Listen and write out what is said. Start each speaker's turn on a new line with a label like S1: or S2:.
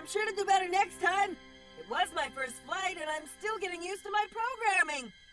S1: I'm sure to do better next time. It was my first flight, and I'm still getting used to my programming.